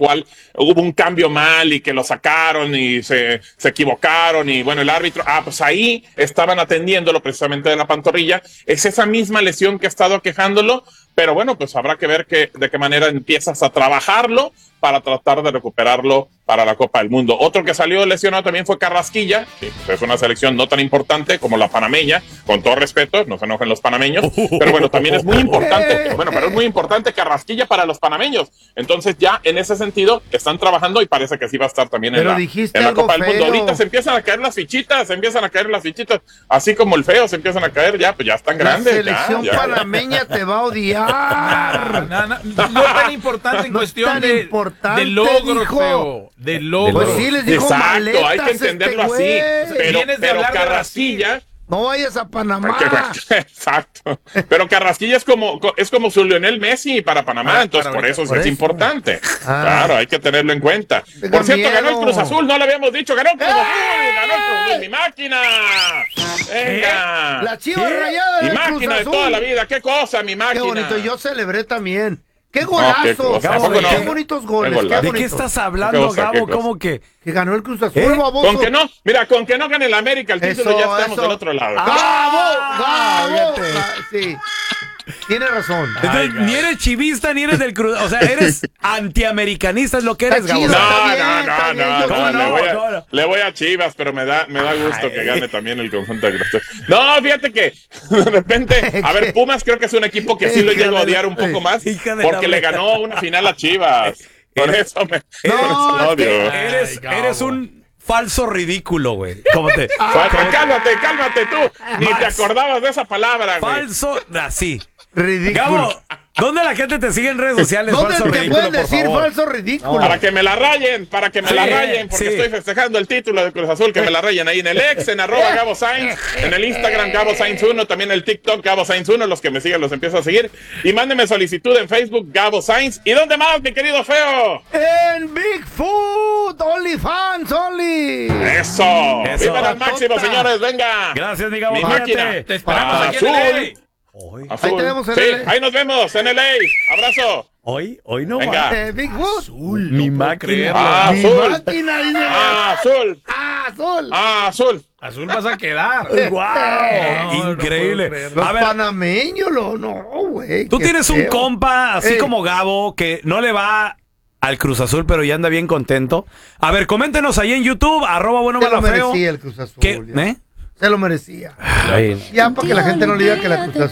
cual hubo un cambio mal y que lo sacaron y se equivocaron y bueno, el árbitro, pues ahí estaban atendiéndolo precisamente de la pantorrilla. Es esa misma lesión que ha estado aquejándolo, pero bueno, pues habrá que ver de qué manera empiezas a trabajarlo para tratar de recuperarlo para la Copa del Mundo. Otro que salió lesionado también fue Carrasquilla, que pues es una selección no tan importante como la panameña, con todo respeto, no se enojen los panameños, pero bueno, también es muy importante, pero es muy importante Carrasquilla para los panameños. Entonces ya en ese sentido están trabajando y parece que sí va a estar también en la Copa del Mundo. Ahorita se empiezan a caer las fichitas, así como el feo se empiezan a caer, ya, pues ya están grandes. La selección panameña te va a odiar. No tan importante en cuestión de logro, feo. De logro. Pues sí, les dijo exacto, hay que entenderlo así. Pero Carrasquilla... No vayas a Panamá. Exacto. Pero Carrasquilla es como su Lionel Messi para Panamá, entonces por eso es importante. Claro, hay que tenerlo en cuenta. Por cierto, ganó el Cruz Azul, no lo habíamos dicho, ganó el Cruz Azul, mi máquina. Venga. La Chivas Rayada mi máquina de toda la vida, qué cosa, mi máquina. Qué bonito, yo celebré también. ¡Qué golazo! ¡Qué bonitos goles! ¿De qué estás hablando, Gabo? ¿Cómo que? Que ganó el Cruz Azul, baboso. Con que no gane el América el título, ya estamos del otro lado. ¡Gabo! Sí. Tienes razón. Entonces, ni eres chivista, ni eres del Cruz. O sea, eres antiamericanista, es lo que eres, Gabo. No. Le voy a Chivas, pero me da gusto que gane también el conjunto de Cruz Azul. No, fíjate que de repente, Pumas creo que es un equipo que sí lo llego a odiar un poco más, porque le ganó una final a Chivas. Por eso lo odio. Eres un falso ridículo, güey. Cálmate tú. Ni te acordabas de esa palabra, güey. Falso, así. Ridículo. Gabo, ¿dónde la gente te sigue en redes sociales? ¿Dónde falso te ridículo, pueden decir falso ridículo? Para que me la rayen, porque estoy festejando el título de Cruz Azul, que me la rayen ahí en el ex, en @GaboSainz, en el Instagram GaboSainz1, también el TikTok GaboSainz1, los que me siguen los empiezo a seguir, y mándenme solicitud en Facebook GaboSainz. ¿Y dónde más, mi querido feo? En Bigfoot, OnlyFans, Only. Eso. Vivan al máximo, señores, venga. Gracias, mi Gabo. Mi máquina. Te esperamos aquí en el Azul. Ahí tenemos en LA. Ahí nos vemos en LA. Abrazo. Hoy no venga. Bigfoot. Azul, mi máquina. Azul. Mi máquina. Azul. Azul. Azul vas a quedar. ¡Wow! Increíble. Los panameños, no, güey. Tú tienes un compa, así como Gabo, que no le va al Cruz Azul, pero ya anda bien contento. A ver, coméntenos ahí en YouTube, @buenomalafeo. Se lo merecía el Cruz Azul. ¿Qué? Se lo merecía. Ya para que la gente no le diga que la Cruz